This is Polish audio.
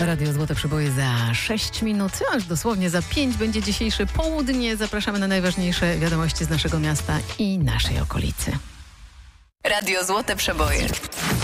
Radio Złote Przeboje za 6 minut, aż dosłownie za 5 będzie dzisiejsze południe. Zapraszamy na najważniejsze wiadomości z naszego miasta i naszej okolicy. Radio Złote Przeboje.